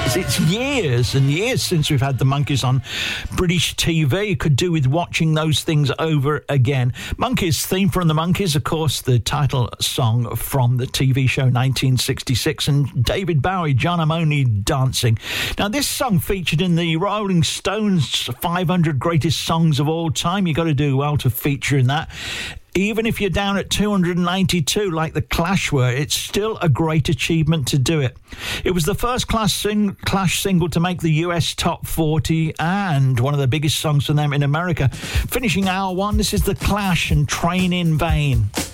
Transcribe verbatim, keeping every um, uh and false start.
It's years and years since we've had the Monkees on British T V. Could do with watching those things over again. Monkees, theme from the Monkees, of course, the title song from the T V show nineteen sixty-six, and David Bowie, John, I'm Only Dancing. Now, this song featured in the Rolling Stones five hundred Greatest Songs of All Time. You've got to do well to feature in that. Even if you're down at two hundred ninety-two, like the Clash were, it's still a great achievement to do it. It was the first Clash, sing- Clash single to make the U S top forty and one of the biggest songs for them in America. Finishing hour one, this is the Clash and Train in Vain.